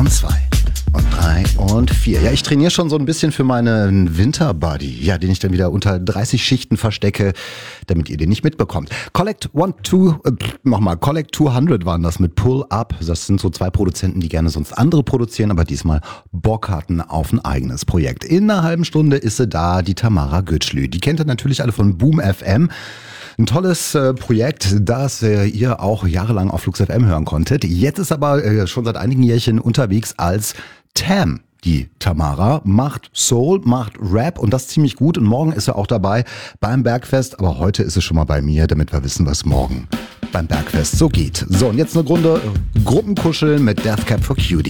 und 2 und 3 und 4. Ja, ich trainiere schon so ein bisschen für meinen Winterbuddy, ja, den ich dann wieder unter 30 Schichten verstecke, damit ihr den nicht mitbekommt. Collect 200 waren das mit Pull Up. Das sind so zwei Produzenten, die gerne sonst andere produzieren, aber diesmal Bock hatten auf ein eigenes Projekt. In einer halben Stunde ist sie da, die Tamara Gütschlü. Die kennt ihr natürlich alle von Boom FM. Ein tolles Projekt, das ihr auch jahrelang auf Flux FM hören konntet. Jetzt ist aber schon seit einigen Jährchen unterwegs als Tam. Die Tamara macht Soul, macht Rap und das ziemlich gut. Und morgen ist er auch dabei beim Bergfest. Aber heute ist es schon mal bei mir, damit wir wissen, was morgen beim Bergfest so geht. So, und jetzt eine Runde Gruppenkuscheln mit Death Cab for Cutie.